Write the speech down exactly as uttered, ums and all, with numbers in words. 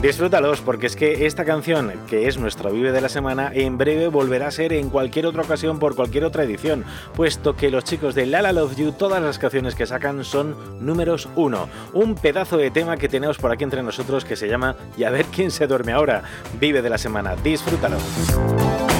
Disfrútalos, porque es que esta canción, que es nuestro Vive de la Semana, en breve volverá a ser en cualquier otra ocasión por cualquier otra edición, puesto que los chicos de La La Love You, todas las canciones que sacan son números uno. Un pedazo de tema que tenemos por aquí entre nosotros que se llama Y a ver quién se duerme ahora. Vive de la Semana, disfrútalo.